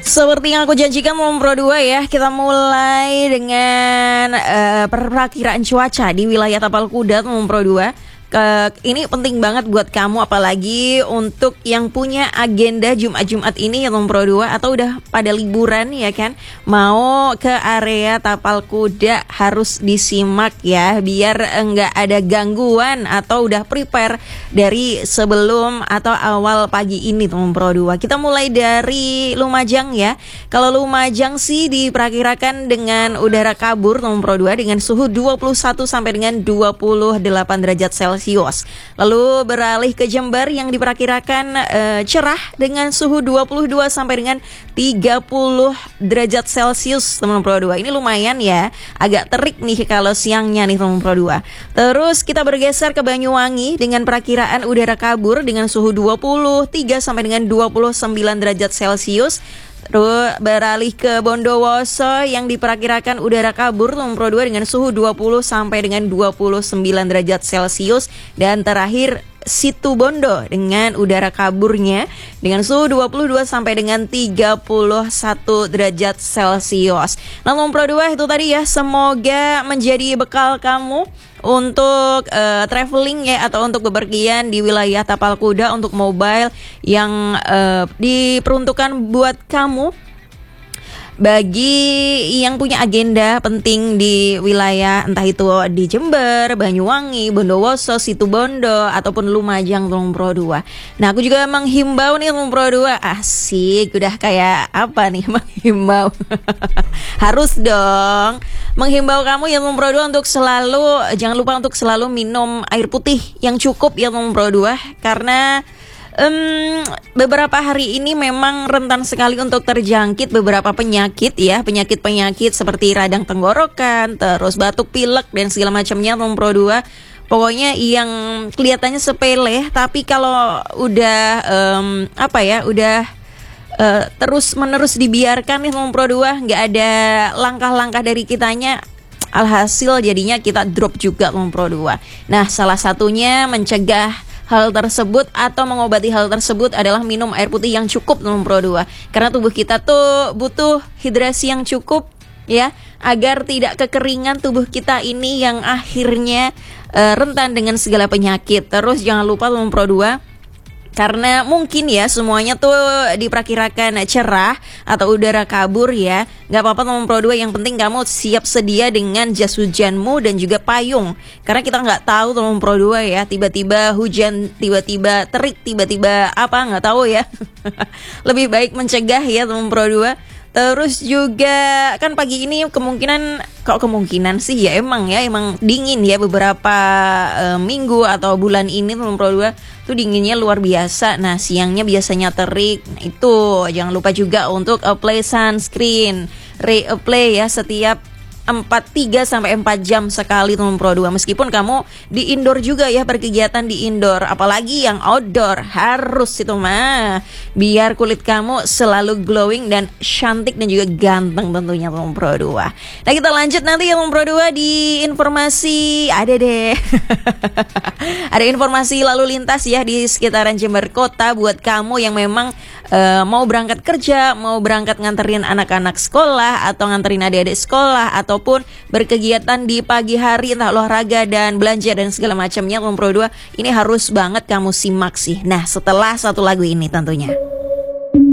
Seperti yang aku janjikan Pro 2 ya, kita mulai dengan perakiraan cuaca di wilayah Tapal Kuda Pro 2. Ini penting banget buat kamu, apalagi untuk yang punya agenda Jumat-Jumat ini ya Pro 2 atau udah pada liburan ya kan, mau ke area Tapal Kuda harus disimak ya, biar enggak ada gangguan atau udah prepare dari sebelum atau awal pagi ini Pro 2. Kita mulai dari Lumajang ya. Kalau Lumajang sih diperkirakan dengan udara kabur Pro 2 dengan suhu 21 sampai dengan 28 derajat Celcius. Lalu beralih ke Jember yang diperkirakan cerah dengan suhu 22 sampai dengan 30 derajat Celcius teman-teman Pro 2. Ini lumayan ya, agak terik nih kalau siangnya nih teman-teman Pro 2. Terus kita bergeser ke Banyuwangi dengan perakiraan udara kabur dengan suhu 23 sampai dengan 29 derajat Celcius. Terus beralih ke Bondowoso yang diperkirakan udara kabur Pro 2 dengan suhu 20 sampai dengan 29 derajat Celcius. Dan terakhir Situbondo dengan udara kaburnya dengan suhu 22 sampai dengan 31 derajat Celcius. Namun Pro 2 itu tadi ya, semoga menjadi bekal kamu untuk traveling ya, atau untuk bepergian di wilayah Tapal Kuda untuk mobile yang diperuntukkan buat kamu. Bagi yang punya agenda penting di wilayah entah itu di Jember, Banyuwangi, Bondowoso, Situbondo ataupun Lumajang Pro 2. Nah, aku juga menghimbau nih Pro 2. Asik, udah kayak apa nih menghimbau. Harus dong menghimbau kamu ya Pro 2 untuk selalu, jangan lupa untuk selalu minum air putih yang cukup ya Pro 2, karena beberapa hari ini memang rentan sekali untuk terjangkit beberapa penyakit ya, penyakit seperti radang tenggorokan, terus batuk pilek dan segala macamnya Pro 2. Pokoknya yang kelihatannya sepele, tapi kalau udah terus menerus dibiarkan nih Pro 2, nggak ada langkah-langkah dari kitanya, alhasil jadinya kita drop juga Pro 2. Nah, salah satunya mencegah hal tersebut atau mengobati hal tersebut adalah minum air putih yang cukup Pro 2. Karena tubuh kita tuh butuh hidrasi yang cukup ya, agar tidak kekeringan tubuh kita ini yang akhirnya rentan dengan segala penyakit. Terus jangan lupa Pro 2, karena mungkin ya semuanya tuh diperkirakan cerah atau udara kabur ya, gak apa-apa Pro 2, yang penting kamu siap sedia dengan jas hujanmu dan juga payung. Karena kita gak tahu Pro 2 ya, tiba-tiba hujan, tiba-tiba terik, tiba-tiba apa gak tahu ya. Lebih baik mencegah ya Pro 2. Terus juga kan pagi ini kemungkinan sih ya emang dingin ya beberapa minggu atau bulan ini Pro 2 tuh dinginnya luar biasa. Nah, siangnya biasanya terik. Nah, itu jangan lupa juga untuk apply sunscreen, reapply ya setiap 3 sampai 4 jam sekali Pro 2. Meskipun kamu di indoor juga ya, berkegiatan di indoor, apalagi yang outdoor harus itu mah, biar kulit kamu selalu glowing dan cantik dan juga ganteng tentunya Pro 2. Nah, kita lanjut nanti ya Pro 2 di informasi ada informasi lalu lintas ya di sekitaran Jember Kota buat kamu yang memang mau berangkat kerja, mau berangkat nganterin anak-anak sekolah atau nganterin adik-adik sekolah ataupun berkegiatan di pagi hari, entah olahraga dan belanja dan segala macamnya Pro 2. Ini harus banget kamu simak sih. Nah, setelah satu lagu ini tentunya.